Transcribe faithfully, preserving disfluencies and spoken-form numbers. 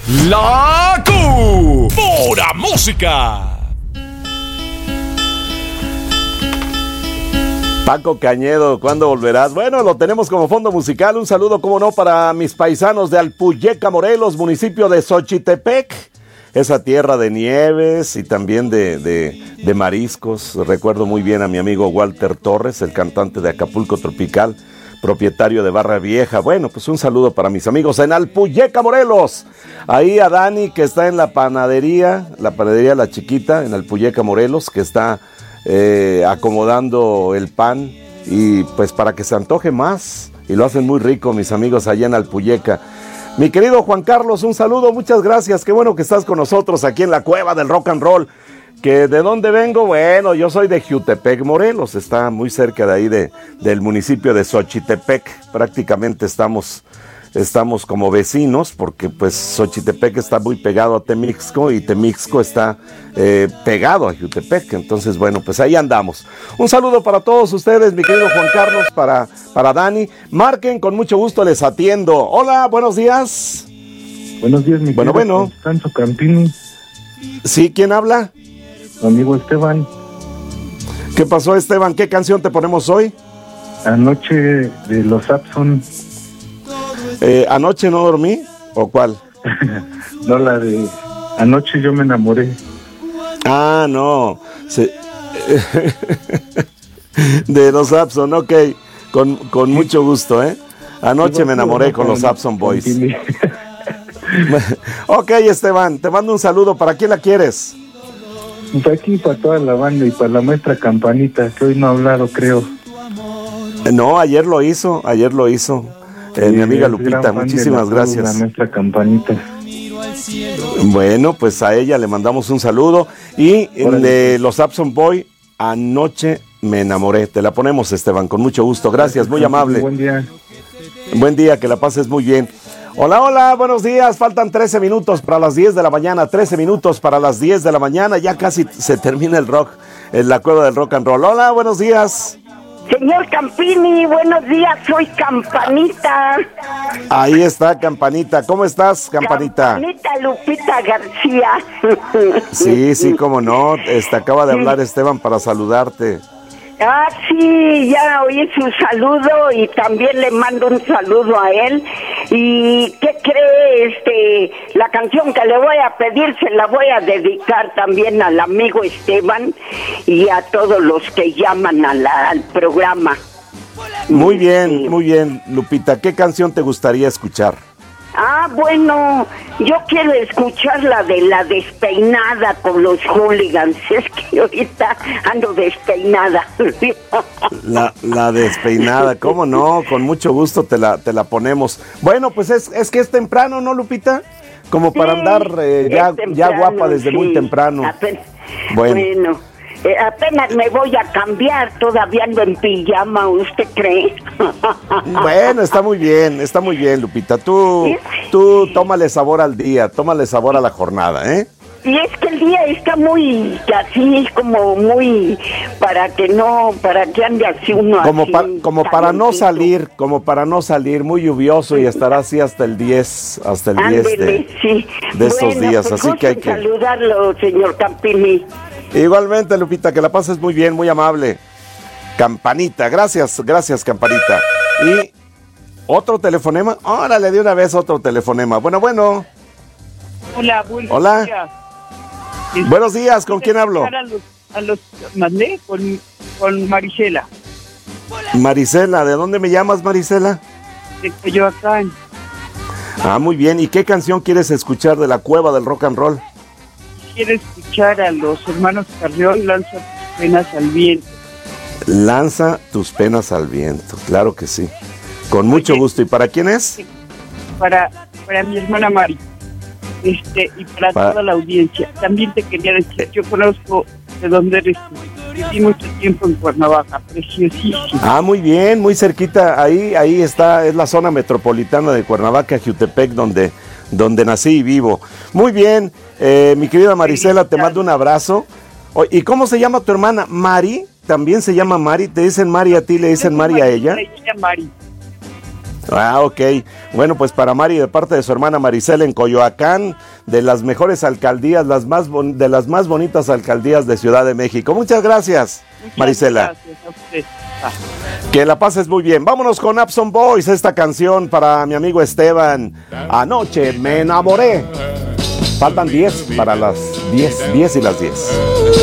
La Q. Pura música. Paco Cañedo, ¿cuándo volverás? Bueno, lo tenemos como fondo musical. Un saludo, como no, para mis paisanos de Alpuyeca, Morelos, municipio de Xochitepec. Esa tierra de nieves y también de, de, de mariscos. Recuerdo muy bien a mi amigo Walter Torres, el cantante de Acapulco Tropical, propietario de Barra Vieja. Bueno, pues un saludo para mis amigos en Alpuyeca, Morelos. Ahí a Dani, que está en la panadería, la panadería La Chiquita, en Alpuyeca, Morelos, que está eh, acomodando el pan y pues para que se antoje más. Y lo hacen muy rico mis amigos allá en Alpuyeca. Mi querido Juan Carlos, un saludo, muchas gracias. Qué bueno que estás con nosotros aquí en la Cueva del Rock and Roll. ¿Que de dónde vengo? Bueno, yo soy de Jiutepec, Morelos, está muy cerca de ahí de, del municipio de Xochitepec. Prácticamente estamos, estamos como vecinos, porque pues Xochitepec está muy pegado a Temixco y Temixco está eh, pegado a Jiutepec. Entonces, bueno, pues ahí andamos. Un saludo para todos ustedes, mi querido Juan Carlos, para, para Dani. Marquen, con mucho gusto les atiendo. Hola, buenos días. Buenos días, mi bueno, querido bueno. Constanzo Campini. Sí, ¿quién habla? Amigo Esteban. ¿Qué pasó, Esteban? ¿Qué canción te ponemos hoy? Anoche de los Sapson. Eh, ¿Anoche no dormí? ¿O cuál? No, la de Anoche yo me enamoré. Ah, no. Se... de los Sapson, ok. Con, con mucho gusto, ¿eh? Anoche me enamoré con los Sapson Boys. Ok, Esteban, te mando un saludo. ¿Para quién la quieres? Pues aquí para toda la banda y para la maestra Campanita, que hoy no ha hablado, creo. No, ayer lo hizo, ayer lo hizo. Eh, sí, mi amiga Lupita, muchísimas la gracias. La maestra Campanita. Bueno, pues a ella le mandamos un saludo. Y de los Sapson Boy, Anoche me enamoré. Te la ponemos, Esteban, con mucho gusto. Gracias, muy amable. Buen día. Buen día, que la pases muy bien. Hola, hola, buenos días. Faltan trece minutos para las diez de la mañana. trece minutos para las diez de la mañana. Ya casi se termina el rock, en la Cueva del Rock and Roll. Hola, buenos días. Señor Campini, buenos días. Soy Campanita. Ahí está, Campanita. ¿Cómo estás, Campanita? Campanita Lupita García. Sí, sí, cómo no. Este, acaba de hablar Esteban para saludarte. Ah, sí, ya oí su saludo y también le mando un saludo a él. ¿Y qué cree? Este, la canción que le voy a pedir se la voy a dedicar también al amigo Esteban y a todos los que llaman a la, al programa. Muy bien, muy bien, Lupita. ¿Qué canción te gustaría escuchar? Ah, bueno, yo quiero escuchar la de La Despeinada con los Hooligans. Es que ahorita ando despeinada. La, la Despeinada, ¿cómo no? Con mucho gusto te la, te la ponemos. Bueno, pues es, es que es temprano, ¿no, Lupita? Como para sí, andar eh, ya, temprano, ya guapa desde sí. muy temprano. Apen- bueno. bueno. Eh, apenas me voy a cambiar, todavía ando en pijama, ¿usted cree? Bueno, está muy bien, está muy bien, Lupita. Tú, ¿sí? tú tómale sabor al día, tómale sabor a la jornada, ¿eh? Y es que el día está muy, así, como muy, para que no, para que ande así uno como así. Pa, como para no salir, como para no salir, muy lluvioso y estará así hasta el diez, hasta el diez de, sí. de estos bueno, días, pues así que hay que... saludarlo, señor Campini. Igualmente, Lupita, que la pases muy bien, muy amable. Campanita, gracias, gracias, Campanita. Y otro telefonema, órale, de una vez otro telefonema. Bueno, bueno. Hola, buenos Hola. días. Buenos días, ¿con quién hablo? A los, a los mandé con, con Marisela. Marisela, ¿de dónde me llamas, Marisela? De Coyoacán. Ah, muy bien. ¿Y qué canción quieres escuchar de la Cueva del Rock and Roll? Quiero escuchar a los hermanos Carrión, Lanza tus penas al viento. Lanza tus penas al viento, claro que sí. Con mucho Oye, gusto. ¿Y para quién es? Para, para mi hermana Mari. Este, y para, para toda la audiencia. También te quería decir, yo conozco de dónde eres tú. Viví mucho tiempo en Cuernavaca, preciosísimo. Ah, muy bien, muy cerquita. Ahí, ahí está, es la zona metropolitana de Cuernavaca, Jiutepec, donde, donde nací y vivo. Muy bien, eh, mi querida Marisela, te mando un abrazo. ¿Y cómo se llama tu hermana? ¿Mari? ¿También se llama Mari? ¿Te dicen Mari a ti, le dicen Mari a ella? Mari. Ah, ok. Bueno, pues para Mari, de parte de su hermana Maricela en Coyoacán, de las mejores alcaldías, las más bon- de las más bonitas alcaldías de Ciudad de México. Muchas gracias, Muchas Maricela. Gracias a usted. Ah. Que la pases muy bien. Vámonos con Abson Boys, esta canción para mi amigo Esteban. Anoche me enamoré. Faltan diez para las diez, diez y las diez.